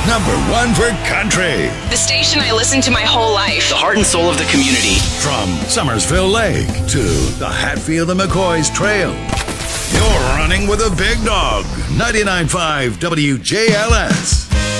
#1 for country. The station I listened to my whole life. The heart and soul of the community. From Summersville Lake to the Hatfield and McCoy's Trail. You're running with a big dog. 99.5 WJLS.